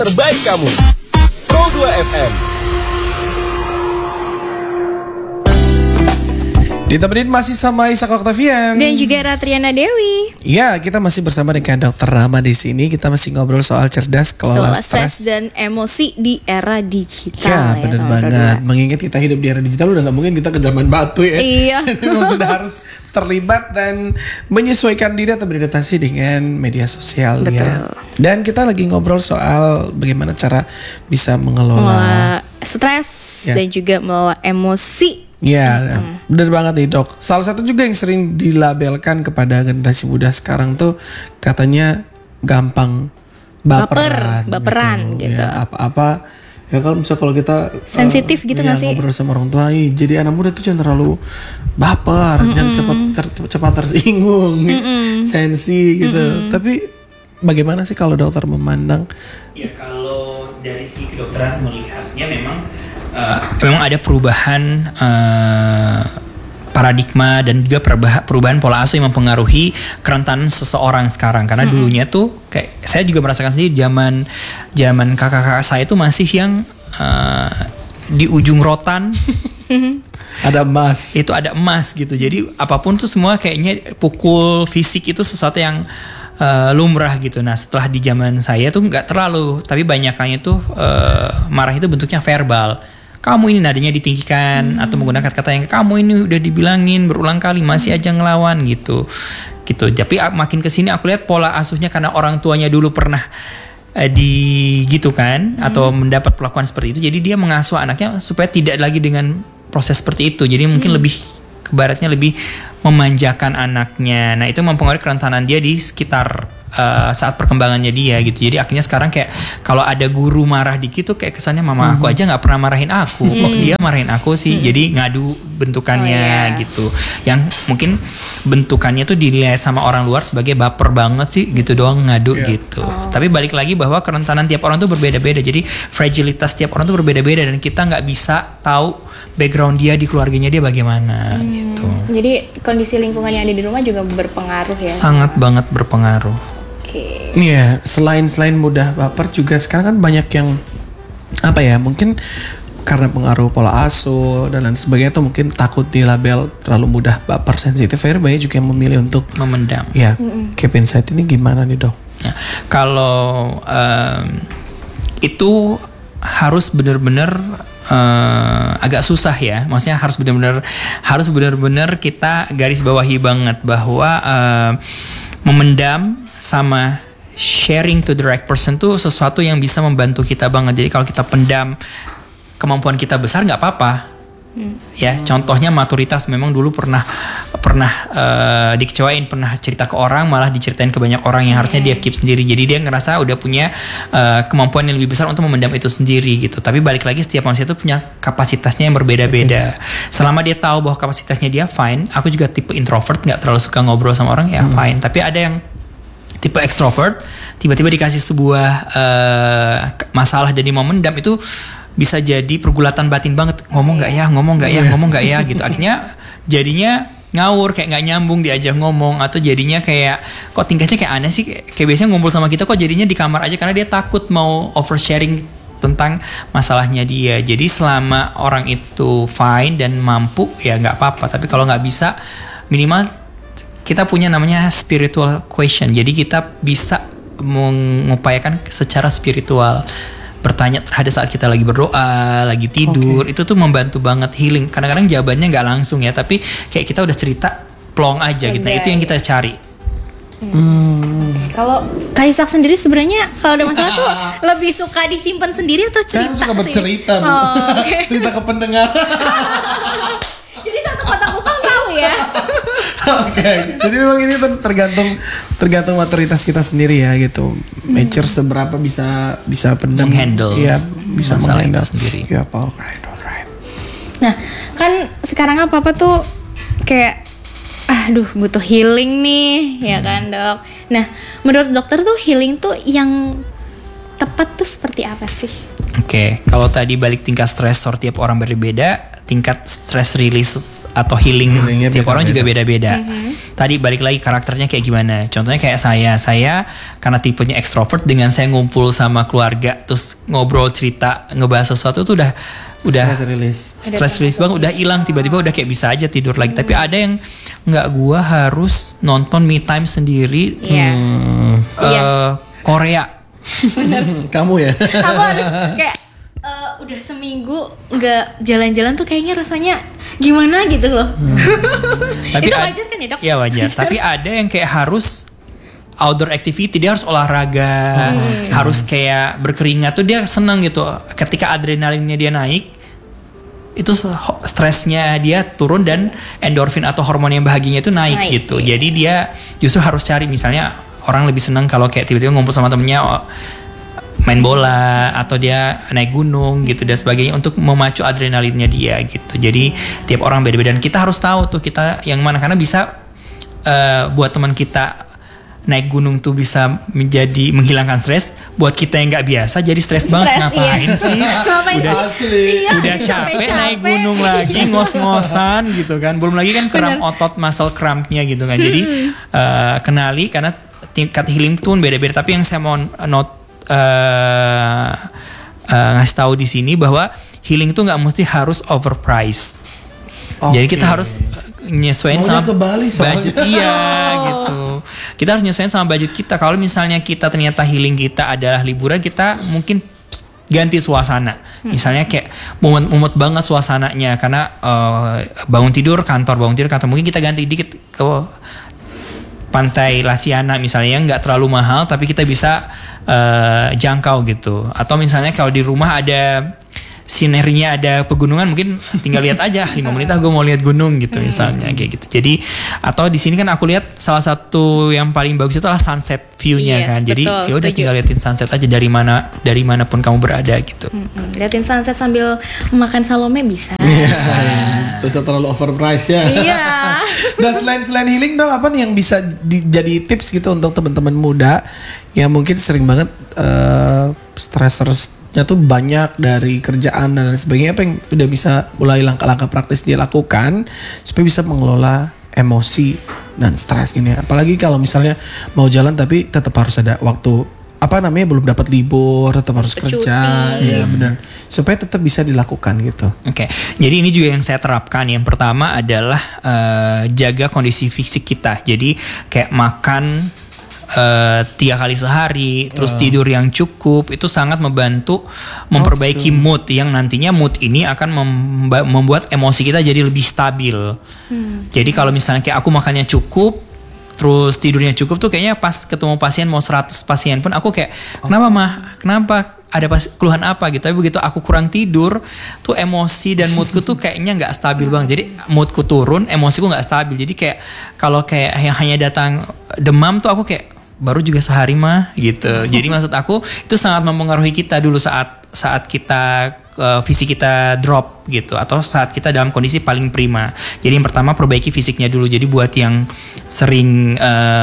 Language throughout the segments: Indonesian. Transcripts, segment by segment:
terbaik kamu. Pro 2 FM. Ditemenin masih sama Ishak Octavian dan juga Ratriana Dewi. Ya, kita masih bersama dengan Dr. Rama di sini. Kita masih ngobrol soal cerdas kelola stres dan emosi di era digital. Ya, benar banget. Mengingat kita hidup di era digital, udah nggak mungkin kita ke zaman batu ya. Iya. Memang sudah harus terlibat dan menyesuaikan diri atau beradaptasi dengan media sosial. Betul. Ya. Dan kita lagi ngobrol soal bagaimana cara bisa mengelola stres dan juga mengelola emosi. Ya, benar banget nih dok. Salah satu juga yang sering dilabelkan kepada generasi muda sekarang tuh katanya gampang baperan gitu. Ya, apa-apa ya kalau misalnya kalau kita sensitif gitu nggak sih? Ngobrol sama orang tua, jadi anak muda tuh jangan terlalu baper, jangan cepat tersinggung, sensi gitu. Tapi bagaimana sih kalau dokter memandang? Ya kalau dari si kedokteran melihatnya memang ada perubahan paradigma dan juga perubahan pola asuh yang mempengaruhi kerentanan seseorang sekarang. Karena dulunya tuh kayak saya juga merasakan sendiri zaman kakak-kakak saya tuh masih yang di ujung rotan ada emas. Itu ada emas gitu. Jadi apapun tuh semua kayaknya pukul fisik itu sesuatu yang lumrah gitu. Nah setelah di zaman saya tuh nggak terlalu, tapi banyakannya tuh marah itu bentuknya verbal. Kamu ini nadanya ditinggikan atau menggunakan kata yang kamu ini udah dibilangin berulang kali masih aja ngelawan gitu. Tapi makin kesini aku lihat pola asuhnya karena orang tuanya dulu pernah gitu kan atau mendapat perlakuan seperti itu. Jadi dia mengasuh anaknya supaya tidak lagi dengan proses seperti itu. Jadi mungkin lebih kebaratnya lebih memanjakan anaknya. Nah itu mempengaruhi kerentanan dia di sekitar saat perkembangannya dia gitu. Jadi akhirnya sekarang kayak kalau ada guru marah dikit tuh kayak kesannya mama aku aja nggak pernah marahin aku, kok dia marahin aku sih. Jadi ngadu bentukannya gitu. Yang mungkin bentukannya tuh dilihat sama orang luar sebagai baper banget sih gitu doang ngadu gitu. Tapi balik lagi bahwa kerentanan tiap orang tuh berbeda-beda. Jadi fragilitas tiap orang tuh berbeda-beda dan kita nggak bisa tahu background dia di keluarganya dia bagaimana gitu. Jadi kondisi lingkungan yang ada di rumah juga berpengaruh ya. Sangat banget berpengaruh. Iya, selain mudah baper juga sekarang kan banyak yang apa ya, mungkin karena pengaruh pola asuh dan lain sebagainya tuh mungkin takut dilabel terlalu mudah baper, sensitif. Akhirnya banyak juga yang memilih untuk memendam. Ya, keep inside. Ini gimana nih dok? Ya, kalau itu harus benar-benar agak susah ya, maksudnya harus benar-benar kita garis bawahi banget bahwa memendam sama sharing to the right person tuh sesuatu yang bisa membantu kita banget. Jadi kalau kita pendam kemampuan kita besar nggak apa-apa. Ya, contohnya maturitas memang dulu pernah dikecewain, pernah cerita ke orang malah diceritain ke banyak orang yang harusnya dia keep sendiri. Jadi dia ngerasa udah punya kemampuan yang lebih besar untuk memendam itu sendiri gitu. Tapi balik lagi setiap manusia itu punya kapasitasnya yang berbeda-beda. Selama dia tahu bahwa kapasitasnya dia fine. Aku juga tipe introvert, nggak terlalu suka ngobrol sama orang ya fine. Tapi ada yang tipe extrovert, tiba-tiba dikasih sebuah masalah dan dia mau mendam, itu bisa jadi pergulatan batin banget. Ngomong nggak ya gitu. Akhirnya jadinya ngawur, kayak nggak nyambung diajak ngomong, atau jadinya kayak kok tingkahnya kayak aneh sih, kayak biasanya ngumpul sama kita kok jadinya di kamar aja karena dia takut mau oversharing tentang masalahnya dia. Jadi selama orang itu fine dan mampu ya nggak apa-apa. Tapi kalau nggak bisa, minimal kita punya namanya spiritual question. Jadi kita bisa mengupayakan secara spiritual, bertanya terhadap saat kita lagi berdoa, lagi tidur. Itu tuh membantu banget healing. Kadang-kadang jawabannya nggak langsung ya, tapi kayak kita udah cerita plong aja gitu. Nah itu yang kita cari. Kalau Kak Ishak sendiri sebenarnya kalau ada masalah tuh lebih suka disimpan sendiri atau cerita? Saya suka bercerita, Bu. Cerita ke pendengar. Jadi satu kotak kupang tahu ya. Oke. Jadi memang ini tergantung maturitas kita sendiri ya gitu. Mature seberapa bisa pendam, menghandle. Iya, bisa masalah menghandle itu sendiri. Ya, alright. Nah, kan sekarang apa tuh kayak butuh healing nih, ya kan, Dok. Nah, menurut dokter tuh healing tuh yang tepat tuh seperti apa sih? Oke, kalau tadi balik tingkat stresor tiap orang berbeda, tingkat stress release atau healingnya tiap orang juga beda-beda. Tadi balik lagi karakternya kayak gimana. Contohnya kayak saya karena tipenya ekstrovert, dengan saya ngumpul sama keluarga terus ngobrol cerita ngebahas sesuatu tuh udah stress release banget, udah hilang, tiba-tiba udah kayak bisa aja tidur lagi. Tapi ada yang nggak, gua harus nonton me time sendiri. Korea. Kamu ya? Aku harus kayak udah seminggu nggak jalan-jalan tuh kayaknya rasanya gimana gitu loh. Tapi itu wajar kan ya, Dok? Iya wajar. Tapi ada yang kayak harus outdoor activity, dia harus olahraga, harus kayak berkeringat tuh dia senang gitu. Ketika adrenalinnya dia naik, itu stresnya dia turun dan endorfin atau hormon yang bahagianya itu naik gitu. Jadi dia justru harus cari, misalnya orang lebih senang kalau kayak tiba-tiba ngumpul sama temennya main bola atau dia naik gunung gitu dan sebagainya untuk memacu adrenalinnya dia gitu. Jadi tiap orang beda-beda dan kita harus tahu tuh kita yang mana, karena bisa buat teman kita naik gunung tuh bisa menjadi menghilangkan stres, buat kita yang nggak biasa jadi stres banget. Ngapain sih? Udah capek naik gunung lagi ngos-ngosan gitu kan. Belum lagi kan kram otot, muscle crampnya gitu kan. Jadi kenali, karena tingkat healing tuh beda-beda. Tapi yang saya mau ngasih tahu di sini bahwa healing tuh nggak mesti harus overpriced. Jadi kita harus nyesuaiin sama budget. Iya gitu. Kita harus nyesuaiin sama budget kita. Kalau misalnya kita ternyata healing kita adalah liburan, kita mungkin ganti suasana. Misalnya kayak mumet banget suasananya karena bangun tidur kantor, mungkin kita ganti dikit ke Pantai Lasiana misalnya, yang nggak terlalu mahal tapi kita bisa jangkau gitu. Atau misalnya kalau di rumah ada sinerinya, ada pegunungan, mungkin tinggal lihat aja 5 menit gue mau lihat gunung gitu misalnya kayak gitu. Jadi atau di sini kan aku lihat salah satu yang paling bagus itu adalah sunset view-nya kan. Jadi ya udah tinggal liatin sunset aja dari manapun kamu berada gitu. Liatin sunset sambil makan salome bisa. Terus terlalu overpriced ya. Iya. Dan selain healing dong, apa nih yang bisa jadi tips gitu untuk teman-teman muda yang mungkin sering banget stressor-nya tuh banyak dari kerjaan dan lain sebagainya, apa yang udah bisa mulai langkah-langkah praktis dia lakukan supaya bisa mengelola emosi dan stres gini. Apalagi kalau misalnya mau jalan tapi tetap harus ada waktu belum dapat libur, tetap harus kerja, ya benar, supaya tetap bisa dilakukan gitu. Oke. Jadi ini juga yang saya terapkan. Yang pertama adalah jaga kondisi fisik kita. Jadi kayak makan 3 kali sehari, terus tidur yang cukup, itu sangat membantu memperbaiki mood, yang nantinya mood ini akan membuat emosi kita jadi lebih stabil. Jadi kalau misalnya kayak aku makannya cukup, terus tidurnya cukup tuh kayaknya pas ketemu pasien mau 100 pasien pun aku kayak kenapa ada keluhan apa gitu. Tapi begitu aku kurang tidur tuh emosi dan moodku tuh kayaknya nggak stabil banget. Jadi moodku turun, emosiku nggak stabil. Jadi kayak kalau kayak yang hanya datang demam tuh aku kayak baru juga sehari mah gitu. Jadi maksud aku itu sangat mempengaruhi kita dulu saat kita fisik kita drop gitu, atau saat kita dalam kondisi paling prima. Jadi yang pertama perbaiki fisiknya dulu. Jadi buat yang sering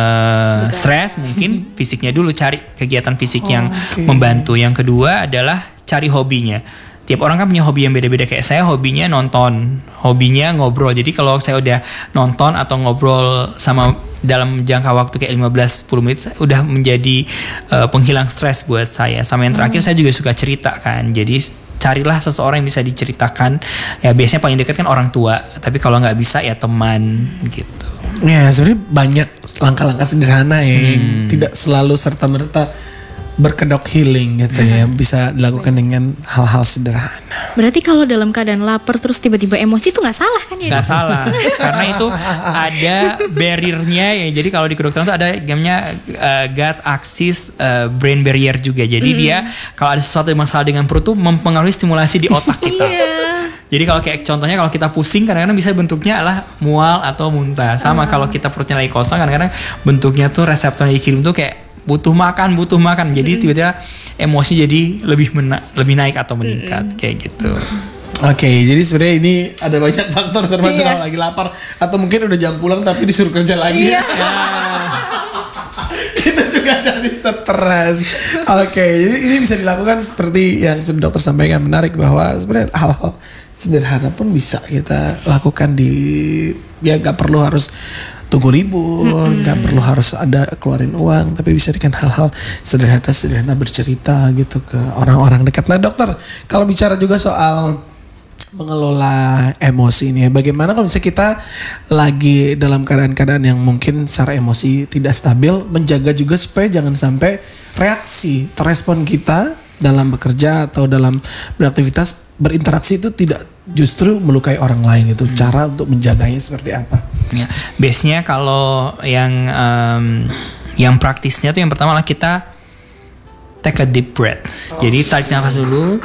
stres mungkin fisiknya dulu, cari kegiatan fisik yang membantu. Yang kedua adalah cari hobinya. Tiap orang kan punya hobi yang beda-beda. Kayak saya hobinya nonton, hobinya ngobrol. Jadi kalau saya udah nonton atau ngobrol sama dalam jangka waktu kayak 15-10 menit udah menjadi penghilang stres buat saya. Sama yang terakhir saya juga suka cerita kan. Jadi carilah seseorang yang bisa diceritakan. Ya biasanya paling dekat kan orang tua. Tapi kalau nggak bisa ya teman gitu. Ya sebenarnya banyak langkah-langkah sederhana ya, yang tidak selalu serta-merta berkedok healing gitu ya, bisa dilakukan dengan hal-hal sederhana. Berarti kalau dalam keadaan lapar terus tiba-tiba emosi itu nggak salah kan ya? Nggak salah, karena itu ada barriernya ya. Jadi kalau di kedokteran itu ada namanya gut axis brain barrier juga. Jadi dia kalau ada sesuatu yang masalah dengan perut tuh mempengaruhi stimulasi di otak kita. Jadi kalau kayak contohnya kalau kita pusing kadang-kadang bisa bentuknya adalah mual atau muntah. Sama kalau kita perutnya lagi kosong kadang-kadang bentuknya tuh reseptor yang dikirim tuh kayak butuh makan. Jadi tiba-tiba emosi jadi lebih naik atau meningkat kayak gitu. Oke, jadi sebenarnya ini ada banyak faktor, termasuk kalau lagi lapar atau mungkin udah jam pulang tapi disuruh kerja lagi. itu juga jadi stres. Oke, jadi ini bisa dilakukan seperti yang sudah dokter sampaikan, menarik bahwa sebenarnya hal-hal sederhana pun bisa kita lakukan ya nggak perlu harus tunggu libur, nggak perlu harus ada keluarin uang, tapi bisa dengan hal-hal sederhana bercerita gitu ke orang-orang dekat. Nah dokter, kalau bicara juga soal mengelola emosi ini, bagaimana kalau misalnya kita lagi dalam keadaan-keadaan yang mungkin secara emosi tidak stabil, menjaga juga supaya jangan sampai reaksi respon kita dalam bekerja atau dalam beraktivitas berinteraksi itu tidak justru melukai orang lain. Itu cara untuk menjaganya seperti apa? Ya, base-nya kalau yang praktisnya tuh yang pertama lah kita take a deep breath. Jadi tarik nafas dulu.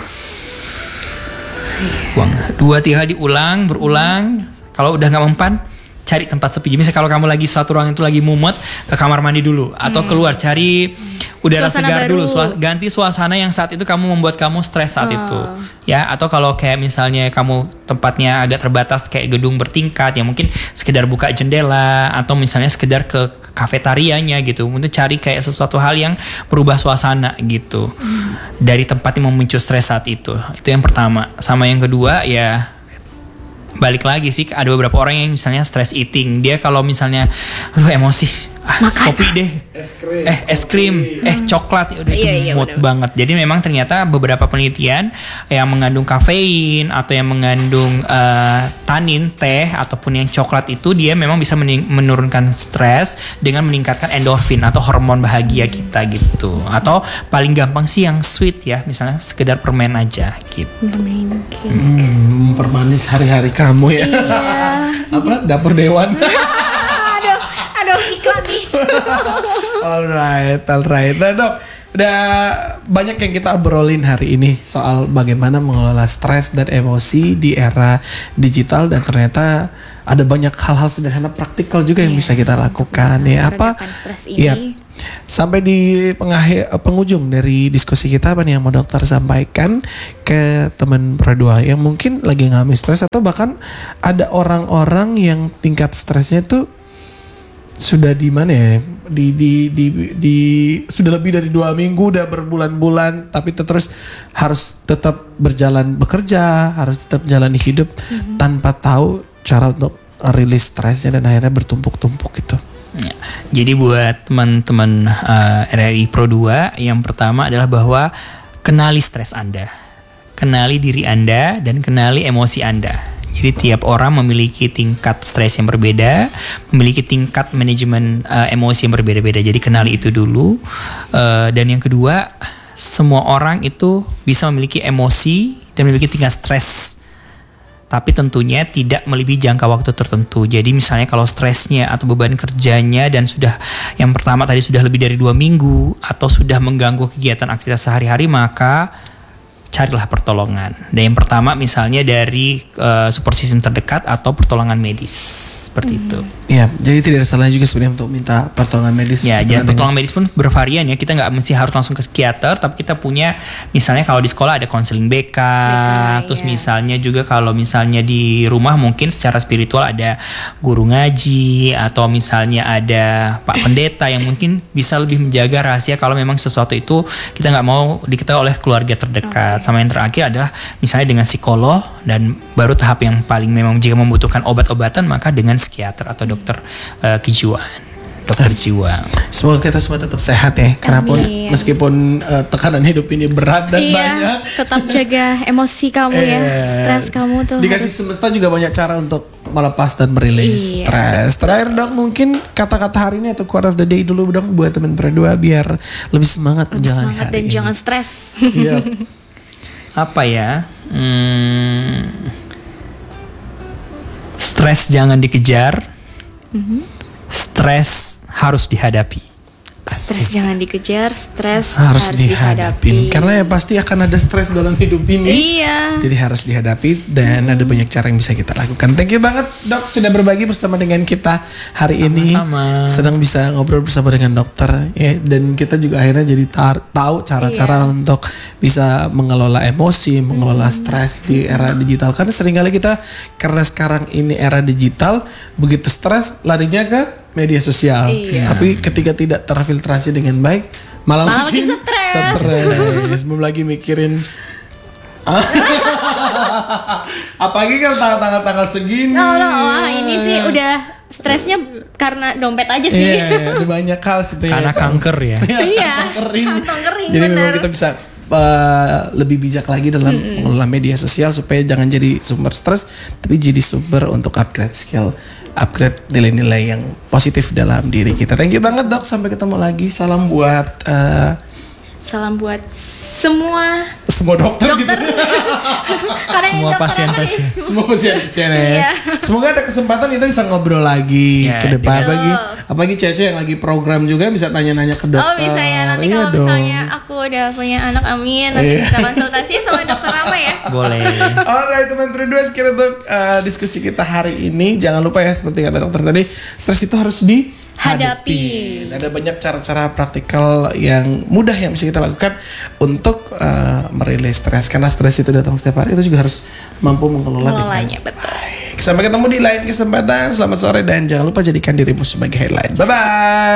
Buang. 2-3 kali berulang. Kalau udah nggak mempan, cari tempat sepi. Jadi misalnya kalau kamu lagi suatu ruangan itu lagi mumet, ke kamar mandi dulu atau keluar cari udara Suasana segar baru. dulu, ganti suasana yang saat itu kamu membuat kamu stres saat itu. Ya, atau kalau kayak misalnya kamu tempatnya agak terbatas kayak gedung bertingkat, ya mungkin sekedar buka jendela atau misalnya sekedar ke kafetarianya gitu. Untuk cari kayak sesuatu hal yang berubah suasana gitu. Dari tempat yang memicu stres saat itu. Itu yang pertama. Sama yang kedua ya balik lagi sih, ada beberapa orang yang misalnya stress eating. Dia kalau misalnya emosi, kopi deh, es krim, coklat, udah itu mood banget. Jadi memang ternyata beberapa penelitian yang mengandung kafein atau yang mengandung tanin, teh ataupun yang coklat itu dia memang bisa menurunkan stres dengan meningkatkan endorfin atau hormon bahagia kita gitu. Atau paling gampang sih yang sweet ya, misalnya sekedar permen aja gitu. Mempermanis hari-hari kamu ya. Apa? Dapur Dewan. Aduh iklan nih. Alright. Nah dok, udah banyak yang kita obrolin hari ini soal bagaimana mengelola stres dan emosi di era digital, dan ternyata ada banyak hal-hal sederhana praktikal juga yang bisa kita lakukan ya. Apa? Iya. Sampai di penghujung dari diskusi kita, apa nih yang mau dokter sampaikan ke teman Pro2 yang mungkin lagi ngalamin stres, atau bahkan ada orang-orang yang tingkat stresnya tuh sudah di mana ya, di sudah lebih dari 2 minggu, udah berbulan-bulan, tapi terus harus tetap berjalan bekerja, harus tetap jalani hidup tanpa tahu cara untuk rilis stresnya, dan akhirnya bertumpuk-tumpuk gitu. Ya, jadi buat teman-teman RRI Pro2, yang pertama adalah bahwa kenali stres Anda, kenali diri Anda, dan kenali emosi Anda. Jadi tiap orang memiliki tingkat stres yang berbeda, memiliki tingkat manajemen emosi yang berbeda-beda. Jadi kenali itu dulu. Dan yang kedua, semua orang itu bisa memiliki emosi dan memiliki tingkat stres, tapi tentunya tidak melebihi jangka waktu tertentu. Jadi misalnya kalau stresnya atau beban kerjanya dan sudah, yang pertama tadi sudah lebih dari 2 minggu atau sudah mengganggu kegiatan aktivitas sehari-hari, maka carilah pertolongan. Dan yang pertama misalnya dari support system terdekat atau pertolongan medis, seperti itu. Ya, jadi tidak ada salahnya juga sebenarnya untuk minta pertolongan medis. Ya, dan pertolongan medis pun bervarian ya. Kita nggak mesti harus langsung ke psikiater, tapi kita punya misalnya kalau di sekolah ada konseling BK, terus misalnya juga kalau misalnya di rumah mungkin secara spiritual ada guru ngaji, atau misalnya ada Pak Pendeta yang mungkin bisa lebih menjaga rahasia kalau memang sesuatu itu kita nggak mau diketahui oleh keluarga terdekat. Sama yang terakhir adalah misalnya dengan psikolog, dan baru tahap yang paling memang jika membutuhkan obat-obatan maka dengan psikiater atau dokter kejiwaan, dokter jiwa. Semoga kita semua tetap sehat ya, karena pun meskipun tekanan hidup ini berat dan banyak, tetap jaga emosi kamu ya, stres kamu tuh. Dikasih semesta juga banyak cara untuk melepas dan merilis stres. Terakhir dok, mungkin kata-kata hari ini atau quote of the day dulu dong buat teman Pro2 biar lebih semangat menjalani hari dan ini. jangan stres. Iya. Apa ya? Stres jangan dikejar, stres harus dihadapi. Stres jangan dikejar, stres harus dihadapi. Karena ya pasti akan ada stres dalam hidup ini. Iya. Jadi harus dihadapi, dan ada banyak cara yang bisa kita lakukan. Thank you banget dok sudah berbagi bersama dengan kita hari ini. Sedang bisa ngobrol bersama dengan dokter ya, dan kita juga akhirnya jadi tahu cara-cara untuk bisa mengelola emosi, mengelola stres di era digital. Karena seringkali kita, karena sekarang ini era digital, begitu stres larinya ke media sosial. Iya. Tapi ketika tidak terfiltrasi dengan baik, malah Makin stres. Belum lagi mikirin apalagi kan tanggal segini. Wah, ini sih udah stresnya karena dompet aja sih. Iya, ada banyak hal sebenarnya. Karena kanker ya. Iya. Kering. Kantong kering, Jadi memang bener. kita bisa lebih bijak lagi dalam mengelola media sosial supaya jangan jadi sumber stres, tapi jadi sumber untuk upgrade skill, upgrade nilai-nilai yang positif dalam diri kita. Thank you banget Dok, sampai ketemu lagi. Salam buat Salam buat semua semua dokter, gitu. Karena Semua dokter pasien-pasien. ada Semua pasien-pasien ya. Iya. Semoga ada kesempatan kita bisa ngobrol lagi Ya, ke depan. betul. Apalagi Cece yang lagi program juga bisa tanya-nanya ke dokter. Oh bisa ya, nanti Iya kalau dong. misalnya aku udah punya anak, amin, nanti Iya. bisa konsultasi sama dokter apa ya. Boleh. Alright teman berdua, sekian untuk diskusi kita hari ini. Jangan lupa ya, seperti kata dokter tadi, stres itu harus dihadapi. Ada banyak cara-cara praktikal yang mudah yang bisa kita lakukan untuk merilis stres. Karena stres itu datang setiap hari, itu juga harus mampu mengelola dengan Mengelolanya, betul. baik. Sampai ketemu di lain kesempatan. Selamat sore dan jangan lupa jadikan dirimu sebagai headline. Bye bye.